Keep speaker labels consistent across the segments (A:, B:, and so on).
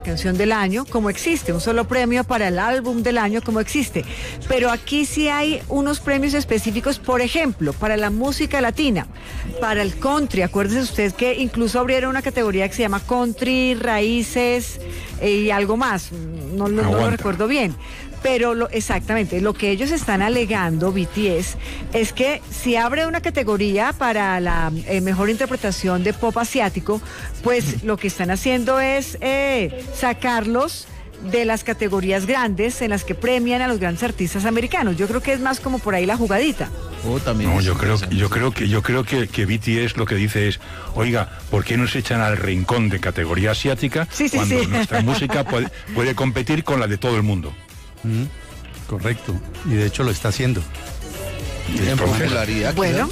A: canción del año, como existe, un solo premio para el álbum del año, como existe. Pero aquí sí hay unos premios específicos, por ejemplo, para la música latina, para el country. Acuérdese usted que incluso abrieron una categoría que se llama country, raíces y algo más. No lo recuerdo bien. Pero exactamente, lo que ellos están alegando, BTS, es que si abre una categoría para la mejor interpretación de pop asiático, pues lo que están haciendo es sacarlos de las categorías grandes en las que premian a los grandes artistas americanos. Yo creo que es más como por ahí la jugadita.
B: No, yo creo que BTS lo que dice es, oiga, ¿por qué nos echan al rincón de categoría asiática cuando nuestra música puede competir con la de todo el mundo?
C: Correcto, y de hecho lo está haciendo.
B: En
A: popularidad. Bueno,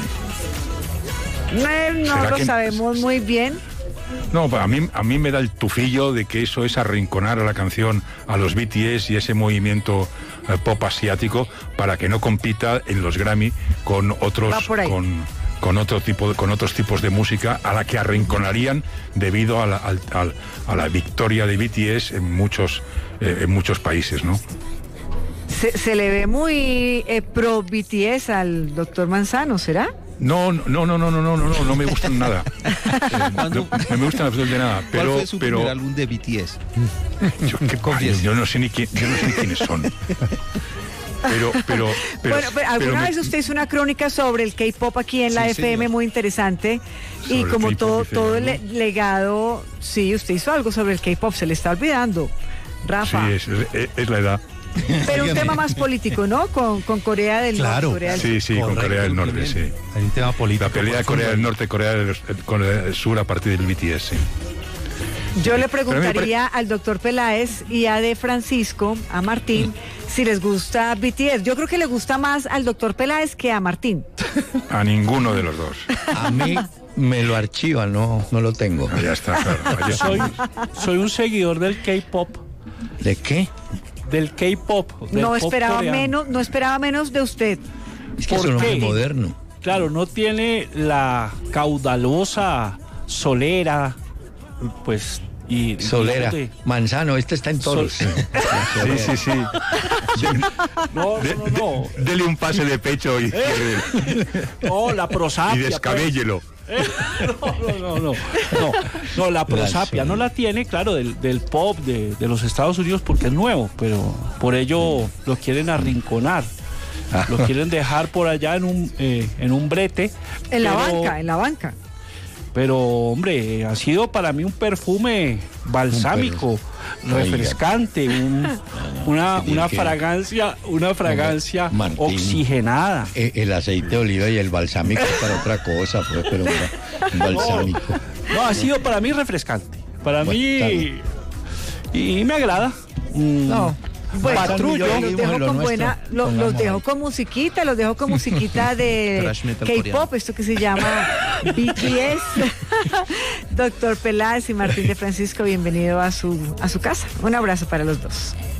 A: no lo sabemos muy bien.
B: No, a mí me da el tufillo de que eso es arrinconar a la canción, a los BTS y ese movimiento pop asiático para que no compita en los Grammy con otros con otros tipos de música a la que arrinconarían debido a la victoria de BTS en muchos países, ¿no?
A: Se le ve muy pro BTS al doctor Manzano, ¿será?
B: No me gustan nada. No me gustan absolutamente nada.
C: ¿Cuál fue su primer álbum de BTS?
B: Yo no sé ni quiénes son. Pero
A: bueno, alguna vez usted hizo una crónica sobre el K-pop aquí en la FM, muy interesante, y como todo el legado, sí, usted hizo algo sobre el K-pop, se le está olvidando, Rafa.
B: Sí, es la edad.
A: Pero un tema más político, ¿no? Con Corea del Norte.
B: Sí, con Corea del Norte, sí.
C: Hay un tema político.
B: La pelea de Corea del Norte, Corea del Sur a partir del BTS, sí.
A: Yo le preguntaría al doctor Peláez y a de Francisco, a Martín, si les gusta BTS. Yo creo que le gusta más al doctor Peláez que a Martín.
B: A ninguno de los dos.
D: A mí me lo archivan, no lo tengo.
B: Ya está, claro.
E: Soy un seguidor del K-pop.
D: ¿De qué?
E: Del K-pop.
A: No esperaba menos de usted.
D: Es que es un hombre moderno.
E: Claro, no tiene la caudalosa solera, pues, y
D: solera, Manzano, está en todos.
B: Sí.
E: No.
B: Dele un pase de pecho y
E: no, la prosapia.
B: Y descabéllelo.
E: No, la prosapia no la tiene, claro, del pop de los Estados Unidos porque es nuevo, pero por ello lo quieren arrinconar. Lo quieren dejar por allá en un brete.
A: En la banca.
E: Pero, hombre, ha sido para mí un perfume balsámico, refrescante, una fragancia
D: Martín,
E: oxigenada.
D: El aceite de oliva y el balsámico para otra cosa, pues, pero un balsámico.
E: No, ha sido para mí refrescante. Para mí, y me agrada.
A: Bueno,
E: Patrullo,
A: los dejo con musiquita, de K-pop, esto que se llama BTS. Doctor Peláez y Martín de Francisco, bienvenido a su casa. Un abrazo para los dos.